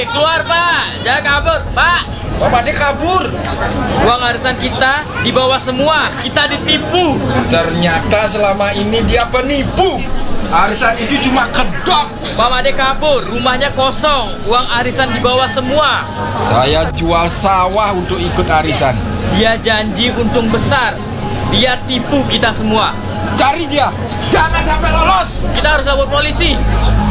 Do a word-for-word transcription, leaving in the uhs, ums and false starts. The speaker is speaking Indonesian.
keluar Pak, jangan kabur Pak. Pak Made kabur. Uang arisan kita dibawa semua, kita ditipu. Ternyata selama ini dia penipu. Arisan itu cuma kedok. Pak Made kabur, rumahnya kosong, uang arisan dibawa semua. Saya jual sawah untuk ikut arisan. Dia janji untung besar, dia tipu kita semua. Cari dia, jangan sampai lolos. Kita harus lapor polisi.